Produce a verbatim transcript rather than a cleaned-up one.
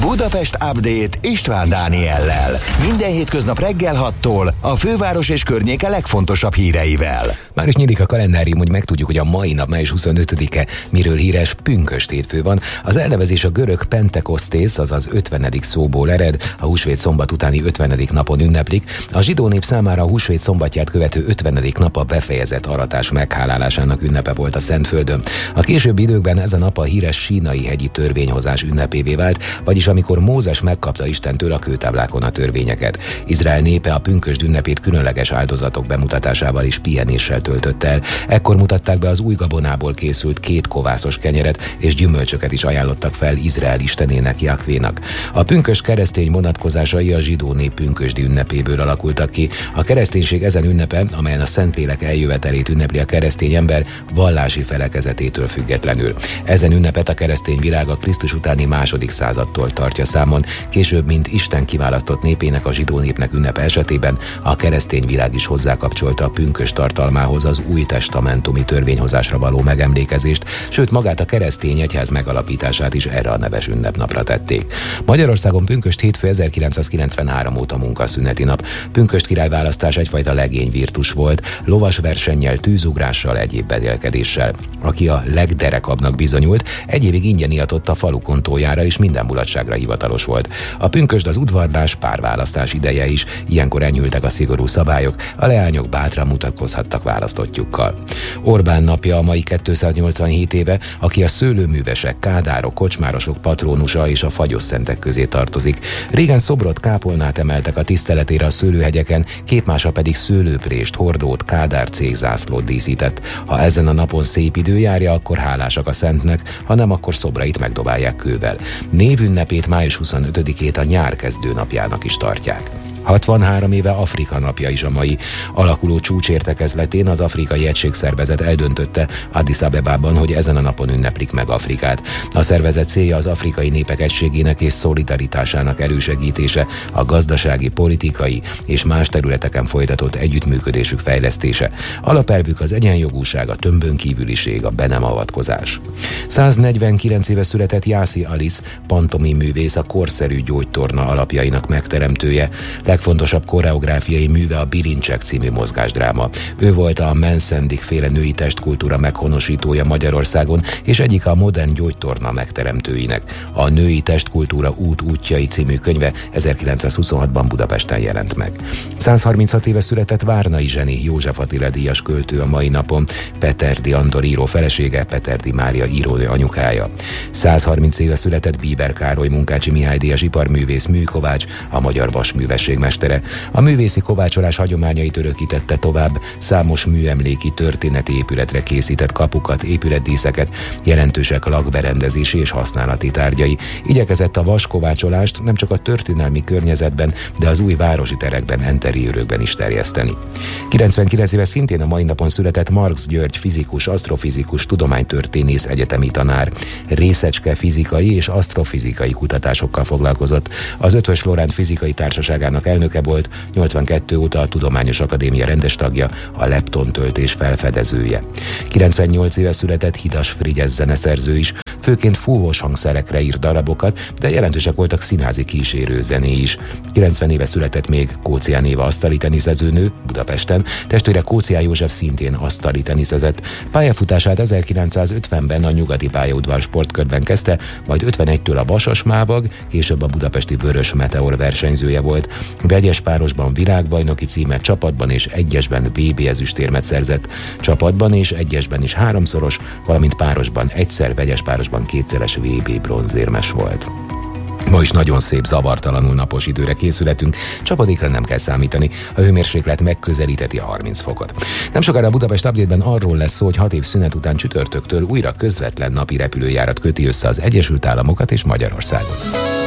Budapest Update István Dániellel. Minden hétköznap reggel hattól a főváros és környéke legfontosabb híreivel. Már is nyílik a kalendárium, hogy megtudjuk, hogy a mai nap, május huszonötödike, miről híres pünkösd hétfő van. Az elnevezés a görög Pentekosztész, azaz ötvenedik szóból ered, a húsvét szombat utáni ötvenedik napon ünneplik. A zsidó nép számára a húsvét szombatját követő ötvenedik nap a befejezett aratás meghálálásának ünnepe volt a Szentföldön. A későbbi időkben ez a nap a híres sínai hegyi törvényhozás ünnepévé vált, vagyis amikor Mózes megkapta Istentől a kőtáblákon a törvényeket. Izrael népe a pünkösd ünnepét különleges áldozatok bemutatásával és pihenéssel töltött el. Ekkor mutatták be az új gabonából készült két kovászos kenyeret, és gyümölcsöket is ajánlottak fel Izrael istenének, Jahvénak. A pünkösd keresztény vonatkozásai a zsidó nép pünkösdi ünnepéből alakultak ki. A kereszténység ezen ünnepe, amelyen a Szentlélek eljövetelét ünnepli a keresztény ember, vallási felekezetétől függetlenül. Ezen ünnepet a keresztény világ a Krisztus utáni második századtól tartja számon, később, mint Isten kiválasztott népének, a zsidó népnek ünnepe esetében a keresztény világ is hozzákapcsolta a pünkösd tartalmához az új testamentumi törvényhozásra való megemlékezést, sőt magát a keresztény egyház megalapítását is erre a neves ünnepnapra tették. Magyarországon pünkösd hétfő ezerkilencszázkilencvenhárom óta munkaszüneti nap. Pünkösd király választás egyfajta legényvirtus volt, lovas versennyel, tűzugrással, egyéb bedélkedéssel. Aki a legderekabbnak bizonyult, egy évig ingyen ihatott a falukon tójára, és minden mulatságra hivatalos volt. A pünkösd az udvarlás, párválasztás ideje is, ilyenkor enyhültek a szigorú szabályok, a leányok bátran mutatkozhattak választottjukkal. Orbán napja a mai kétszáznyolcvanhét éve, aki a szőlőművesek, kádárok, kocsmárosok patrónusa és a fagyosszentek közé tartozik. Régen szobrot, kápolnát emeltek a tiszteletére a szőlőhegyeken, képmása pedig szőlőprést, hordót, kádár cégzászlót díszített. Ha ezen a napon szép idő járja, akkor hálásak a szentnek, ha nem, akkor szobrait megdobálják kővel. Névünnepét, május huszonötödikét a nyár kezdő napjának is tartják. hatvanhárom éve Afrika napja is a mai. Alakuló csúcsértekezletén az Afrikai Egységszervezet eldöntötte Addis Abebában, hogy ezen a napon ünneplik meg Afrikát. A szervezet célja az afrikai népek egységének és szolidaritásának elősegítése, a gazdasági, politikai és más területeken folytatott együttműködésük fejlesztése. Alapelvük az egyenjogúság, a tömbön kívüliség, a be nem avatkozás. száznegyvenkilenc éve született Yassi Alice, pantomiművész, a korszerű gyógytorna alapjainak megteremtője. Legfontosabb koreográfiai műve a Bilincsek című mozgásdráma. Ő volt a Mensendik féle női testkultúra meghonosítója Magyarországon, és egyik a modern gyógytorna megteremtőinek. A Női testkultúra út útjai című könyve ezerkilencszázhuszonhatban Budapesten jelent meg. százharminchat éve született Várnai Zseni, József Attila díjas költő a mai napon, Peterdi Andor író felesége, Peterdi Mária írónő anyukája. százharminc éve született Bíber Károly, Munkácsi Mihály díjas iparművész, műkovács, a magyar vasművesség mestere. A művészi kovácsolás hagyományait örökítette tovább, számos műemléki történeti épületre készített kapukat, épületdíszeket, jelentősek lakberendezési és használati tárgyai. Igyekezett a vaskovácsolást nem csak a történelmi környezetben, de az új városi terekben, enteriőrökben is terjeszteni. kilencvenkilenc éve szintén a mai napon született Marx György, fizikus, asztrofizikus, tudománytörténész, egyetemi tanár. Részecske fizikai és asztrofizikai kutatásokkal foglalkozott. Az Eötvös Loránd Fizikai Társaságának elnöke volt, nyolcvankettő óta a Tudományos Akadémia rendes tagja, a leptontöltés felfedezője. kilencvennyolc éve született Hidas Frigyes zeneszerző is, főként fúvós hangszerekre írt darabokat, de jelentősek voltak színházi kísérő zené is. kilencven éve született még Kócián Éva asztali teniszezőnő Budapesten, testvére Kócián József szintén asztali teniszezett. Pályafutását ezerkilencszázötvenben a Nyugati pályaudvar sportkörben kezdte, majd ötvenegytől a Vasas-Mávag, később a budapesti Vörös Meteor versenyzője volt. Vegyes párosban világbajnoki címet, csapatban és egyesben vé bé ezüstérmet szerzett. Csapatban és egyesben is háromszoros, valamint párosban egyszer, vegyes párosban kétszeres vé bé bronzérmes volt. Ma is nagyon szép, zavartalanul napos időre készületünk, csapadékra nem kell számítani, a hőmérséklet megközelítheti a harminc fokot. Nem sokára a Budapest Update-ben arról lesz szó, hogy hat év szünet után csütörtöktől újra közvetlen napi repülőjárat köti össze az Egyesült Államokat és Magyarországot.